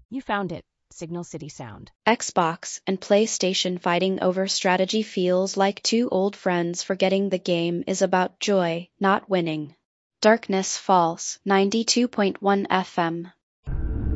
You found it. Signal City Sound. Xbox and PlayStation fighting over strategy feels like two old friends forgetting the game is about joy, not winning. Darkness Falls, 92.1 FM.